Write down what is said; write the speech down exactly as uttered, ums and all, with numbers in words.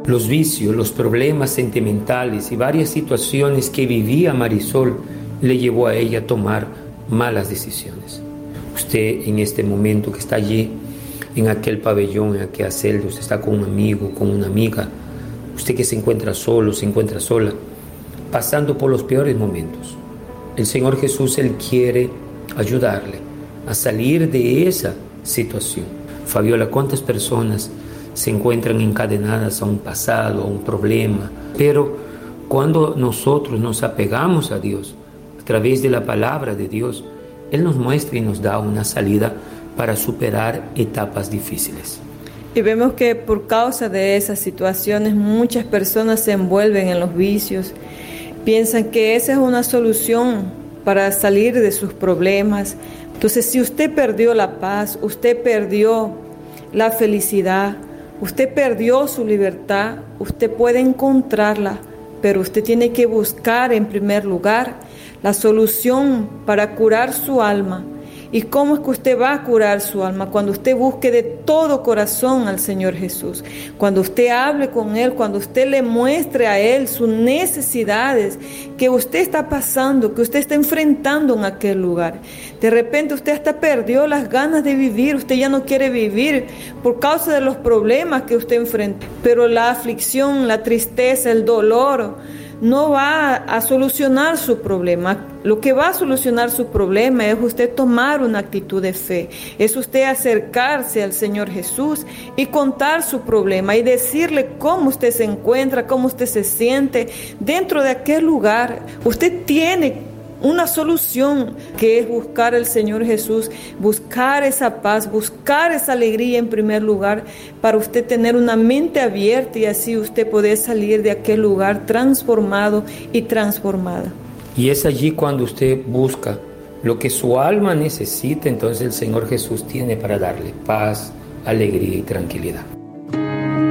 Los vicios, los problemas sentimentales y varias situaciones que vivía Marisol le llevó a ella a tomar malas decisiones. Usted en este momento que está allí, en aquel pabellón, en aquella celda, usted está con un amigo, con una amiga, usted que se encuentra solo, se encuentra sola, pasando por los peores momentos. El Señor Jesús, Él quiere ayudarle a salir de esa situación. Fabiola, ¿cuántas personas se encuentran encadenadas a un pasado, a un problema? Pero cuando nosotros nos apegamos a Dios, a través de la palabra de Dios, Él nos muestra y nos da una salida para superar etapas difíciles. Y vemos que por causa de esas situaciones muchas personas se envuelven en los vicios, piensan que esa es una solución para salir de sus problemas. Entonces, si usted perdió la paz, usted perdió la felicidad, usted perdió su libertad, usted puede encontrarla, pero usted tiene que buscar en primer lugar la solución para curar su alma. ¿Y cómo es que usted va a curar su alma? Cuando usted busque de todo corazón al Señor Jesús, cuando usted hable con Él, cuando usted le muestre a Él sus necesidades que usted está pasando, que usted está enfrentando en aquel lugar. De repente usted hasta perdió las ganas de vivir, usted ya no quiere vivir por causa de los problemas que usted enfrenta. Pero la aflicción, la tristeza, el dolor no va a solucionar su problema. Lo que va a solucionar su problema es usted tomar una actitud de fe, es usted acercarse al Señor Jesús y contar su problema y decirle cómo usted se encuentra, cómo usted se siente dentro de aquel lugar. Usted tiene una solución, que es buscar al Señor Jesús, buscar esa paz, buscar esa alegría en primer lugar, para usted tener una mente abierta y así usted poder salir de aquel lugar transformado y transformada. Y es allí cuando usted busca lo que su alma necesita, entonces el Señor Jesús tiene para darle paz, alegría y tranquilidad.